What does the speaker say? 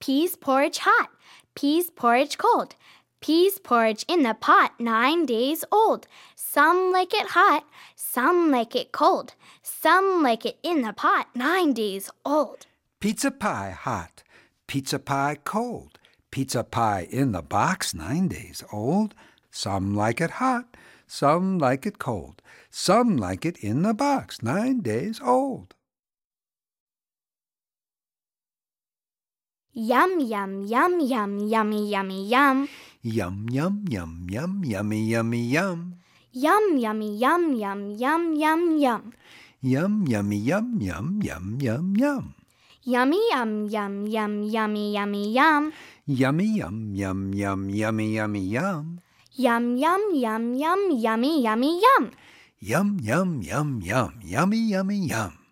Peas porridge hot, peas porridge cold. Peas porridge in the pot 9 days old. Some like it hot, some like it cold. Some like it in the pot 9 days old. Pizza pie hot, pizza pie cold. Pizza pie in the box 9 days old. Some like it hot, some like it cold. Some like it in the box 9 days old. Yum, yum, yum, yum, yummy, yummy, yum. Yum, yum, yum, yum, yummy, yummy, yum. Yum, yummy, yum, yum, yum, yum, yum. Yum, yummy, yum, yum, yum, yum, yum. Yummy, yum, yum, yum, yummy, yummy, yum. Yummy, yum, yum, yum, yummy, yummy, yum. Yum, yum, yum, yum, yummy, yummy, yum. Yum, yum, yum, yum, yummy, yummy, yum.